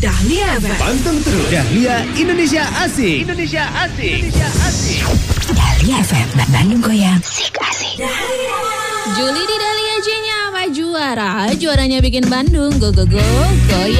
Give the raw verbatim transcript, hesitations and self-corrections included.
Dahlia F M. Panteng terus Dahlia Indonesia Asik. Indonesia Asik. Indonesia Asik. Dahlia F M. Bandung Goyang. Asik asik. Juli di Dahlia J-nya apa juara? Juaranya bikin Bandung go go go goyang.